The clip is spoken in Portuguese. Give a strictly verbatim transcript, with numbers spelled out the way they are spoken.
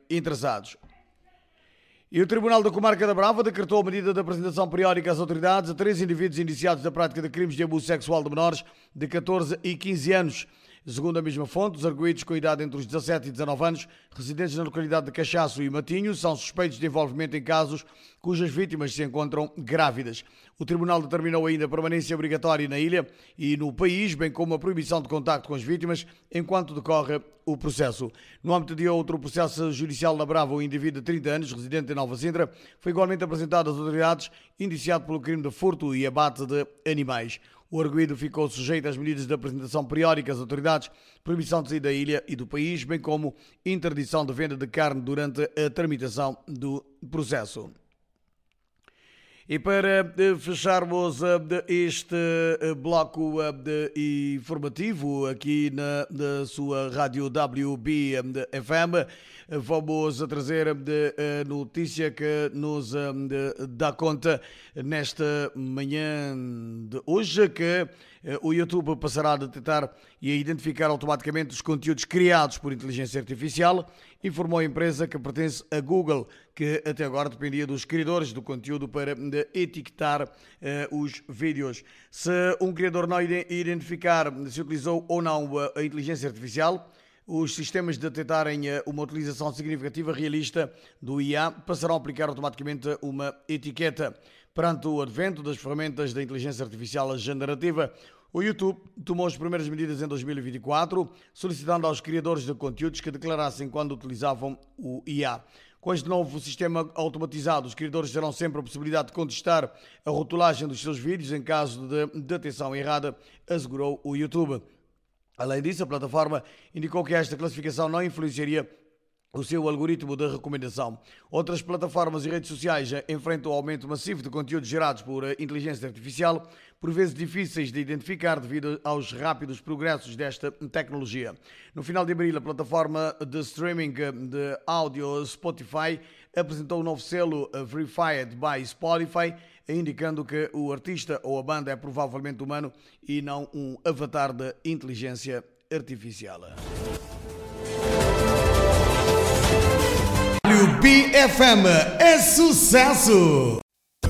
interessados. E o Tribunal da Comarca da Brava decretou a medida de apresentação periódica às autoridades a três indivíduos indiciados da prática de crimes de abuso sexual de menores de catorze e quinze anos. Segundo a mesma fonte, os arguidos com idade entre os dezassete e dezanove anos, residentes na localidade de Cachaço e Matinho, são suspeitos de envolvimento em casos cujas vítimas se encontram grávidas. O Tribunal determinou ainda a permanência obrigatória na ilha e no país, bem como a proibição de contacto com as vítimas enquanto decorre o processo. No âmbito de outro processo judicial na Brava, o indivíduo de trinta anos, residente em Nova Sintra, foi igualmente apresentado às autoridades, indiciado pelo crime de furto e abate de animais. O arguido ficou sujeito às medidas de apresentação periódica às autoridades, proibição de sair da ilha e do país, bem como interdição de venda de carne durante a tramitação do processo. E para fecharmos este bloco informativo aqui na, na sua rádio W B F M, vamos trazer a notícia que nos dá conta nesta manhã de hoje que o YouTube passará a detectar e a identificar automaticamente os conteúdos criados por inteligência artificial, informou a empresa que pertence a Google, que até agora dependia dos criadores do conteúdo para etiquetar uh, os vídeos. Se um criador não identificar se utilizou ou não a inteligência artificial, os sistemas de detectarem uma utilização significativa realista do I A passarão a aplicar automaticamente uma etiqueta. Perante o advento das ferramentas da inteligência artificial generativa, o YouTube tomou as primeiras medidas em dois mil e vinte e quatro, solicitando aos criadores de conteúdos que declarassem quando utilizavam o I A. Com este novo sistema automatizado, os criadores terão sempre a possibilidade de contestar a rotulagem dos seus vídeos em caso de detecção errada, assegurou o YouTube. Além disso, a plataforma indicou que esta classificação não influenciaria o seu algoritmo de recomendação. Outras plataformas e redes sociais enfrentam o aumento massivo de conteúdos gerados por inteligência artificial, por vezes difíceis de identificar devido aos rápidos progressos desta tecnologia. No final de abril, a plataforma de streaming de áudio Spotify apresentou um novo selo Verified by Spotify, indicando que o artista ou a banda é provavelmente humano e não um avatar da inteligência artificial. W B F M é sucesso!